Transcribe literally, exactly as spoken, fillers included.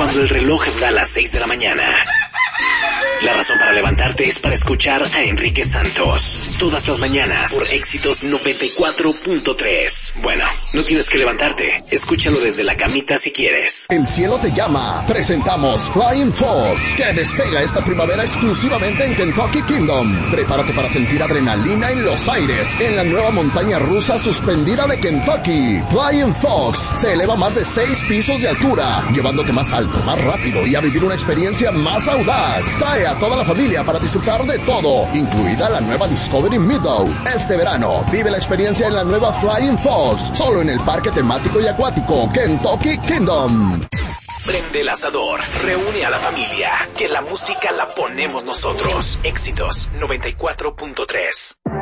cuando el reloj da las seis de la mañana. La razón para levantarte es para escuchar a Enrique Santos. Todas las mañanas por Éxitos noventa y cuatro punto tres. Bueno, no tienes que levantarte. Escúchalo desde la camita si quieres. El cielo te llama. Presentamos Flying Fox, que despega esta primavera exclusivamente en Kentucky Kingdom. Prepárate para sentir adrenalina en los aires en la nueva montaña rusa suspendida de Kentucky. Flying Fox se eleva más de seis pisos de altura, llevándote más alto, más rápido y a vivir una experiencia más audaz. Trae a toda la familia para disfrutar de todo, incluida la nueva Discovery Meadow. Este verano, vive la experiencia en la nueva Flying Fox, solo en el parque temático y acuático Kentucky Kingdom. Prende el asador, reúne a la familia, que la música la ponemos nosotros. Éxitos noventa y cuatro punto tres.